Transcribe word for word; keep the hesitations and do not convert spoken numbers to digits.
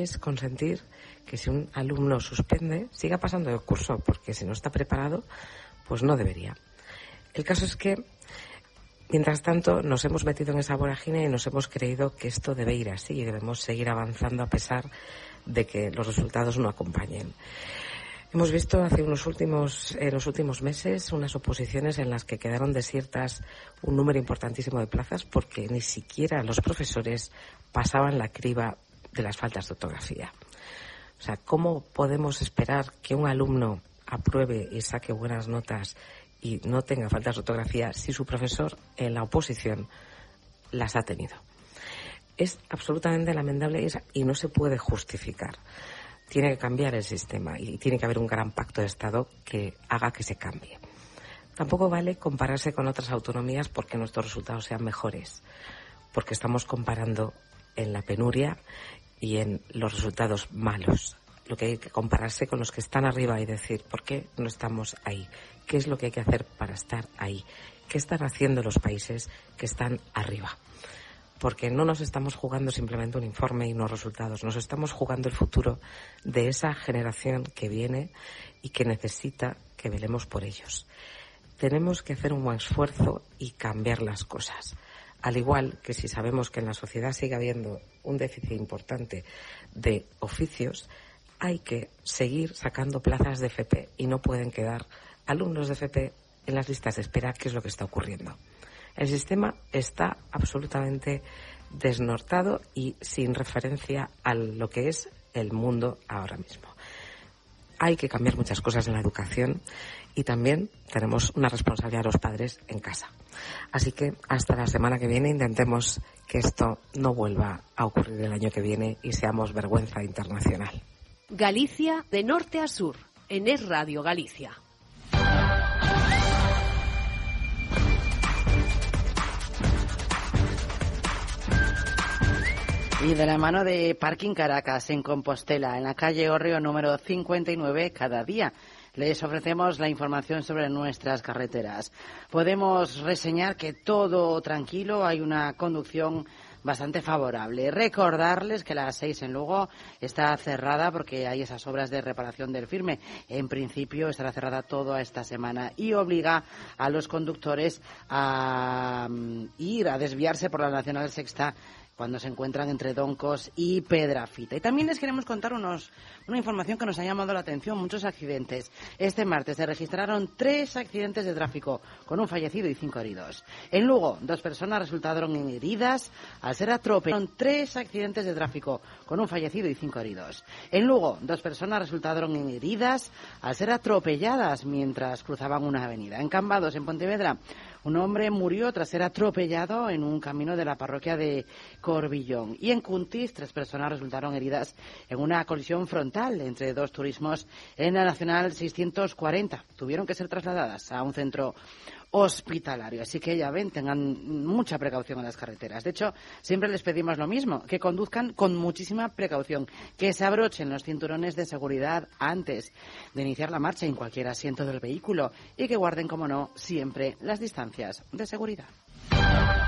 es consentir que si un alumno suspende, siga pasando el curso, porque si no está preparado, pues no debería. El caso es que, mientras tanto, nos hemos metido en esa vorágine y nos hemos creído que esto debe ir así y debemos seguir avanzando a pesar de que los resultados no acompañen. Hemos visto hace unos últimos, en los últimos meses unas oposiciones en las que quedaron desiertas un número importantísimo de plazas porque ni siquiera los profesores pasaban la criba de las faltas de ortografía. O sea, ¿cómo podemos esperar que un alumno apruebe y saque buenas notas y no tenga faltas de ortografía si su profesor en la oposición las ha tenido? Es absolutamente lamentable y no se puede justificar. Tiene que cambiar el sistema y tiene que haber un gran pacto de Estado que haga que se cambie. Tampoco vale compararse con otras autonomías porque nuestros resultados sean mejores, porque estamos comparando en la penuria y en los resultados malos. Lo que hay que compararse con los que están arriba y decir ¿por qué no estamos ahí? ¿Qué es lo que hay que hacer para estar ahí? ¿Qué están haciendo los países que están arriba? Porque no nos estamos jugando simplemente un informe y unos resultados, nos estamos jugando el futuro de esa generación que viene y que necesita que velemos por ellos. Tenemos que hacer un buen esfuerzo y cambiar las cosas. Al igual que si sabemos que en la sociedad sigue habiendo un déficit importante de oficios, hay que seguir sacando plazas de F P y no pueden quedar alumnos de F P en las listas de espera, que es lo que está ocurriendo. El sistema está absolutamente desnortado y sin referencia a lo que es el mundo ahora mismo. Hay que cambiar muchas cosas en la educación y también tenemos una responsabilidad los padres en casa. Así que hasta la semana que viene intentemos que esto no vuelva a ocurrir el año que viene y seamos vergüenza internacional. Galicia de norte a sur, en Es Radio Galicia. Y de la mano de Parking Caracas en Compostela, en la calle Hórreo número cincuenta y nueve, cada día les ofrecemos la información sobre nuestras carreteras. Podemos reseñar que todo tranquilo, hay una conducción bastante favorable. Recordarles que la A seis en Lugo está cerrada porque hay esas obras de reparación del firme. En principio estará cerrada toda esta semana y obliga a los conductores a um, ir a desviarse por la Nacional Sexta cuando se encuentran entre Doncos y Pedrafita. Y también les queremos contar unos, una información que nos ha llamado la atención, muchos accidentes. Este martes se registraron tres accidentes de tráfico, con un fallecido y cinco heridos. En Lugo, dos personas resultaron heridas al ser atropelladas. Tres accidentes de tráfico, con un fallecido y cinco heridos. En Lugo, dos personas resultaron heridas al ser atropelladas mientras cruzaban una avenida. En Cambados, en Pontevedra, un hombre murió tras ser atropellado en un camino de la parroquia de Corbillón. Y en Cuntis, tres personas resultaron heridas en una colisión frontal entre dos turismos en la Nacional seiscientos cuarenta. Tuvieron que ser trasladadas a un centro hospitalario. Así que ya ven, tengan mucha precaución en las carreteras. De hecho, siempre les pedimos lo mismo, que conduzcan con muchísima precaución, que se abrochen los cinturones de seguridad antes de iniciar la marcha en cualquier asiento del vehículo y que guarden, como no, siempre las distancias de seguridad.